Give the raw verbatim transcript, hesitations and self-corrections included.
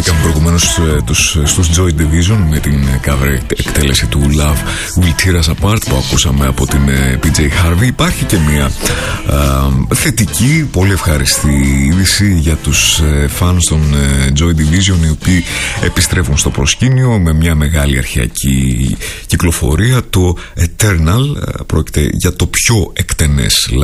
Ακούσαμε προηγουμένως τους, στους Joy Division με την cover εκτέλεση του Love Will Tear Us Apart που ακούσαμε από την πι τζέι Harvey. Υπάρχει και μια α, θετική, πολύ ευχαριστή είδηση για τους fans των Joy Division, οι οποίοι επιστρέφουν στο προσκήνιο με μια μεγάλη αρχαιακή κυκλοφορία. Το Eternal πρόκειται για το πιο εκτενές